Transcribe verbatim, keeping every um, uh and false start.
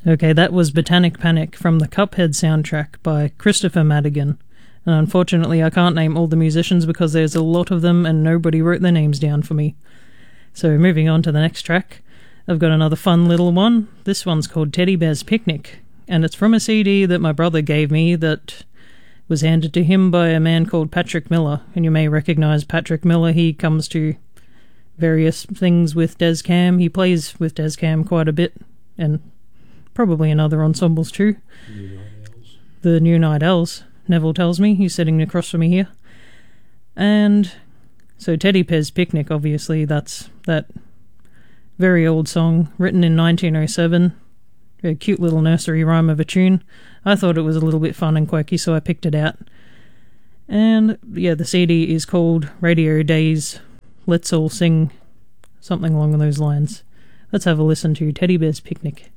Okay, that was Botanic Panic from the Cuphead soundtrack by Christopher Madigan. And unfortunately, I can't name all the musicians because there's a lot of them and nobody wrote their names down for me. So moving on to the next track, I've got another fun little one. This one's called Teddy Bear's Picnic, and it's from a C D that my brother gave me that was handed to him by a man called Patrick Miller. And you may recognize Patrick Miller. He comes to various things with Des Cam. He plays with Des Cam quite a bit, and probably in other ensembles too. New Night Owls. The New Night Owls, Neville tells me. He's sitting across from me here. And so Teddy Bear's Picnic, obviously, that's that very old song written in nineteen oh seven. A cute little nursery rhyme of a tune. I thought it was a little bit fun and quirky, so I picked it out. And yeah, the C D is called Radio Days Let's All Sing, something along those lines. Let's have a listen to Teddy Bear's Picnic.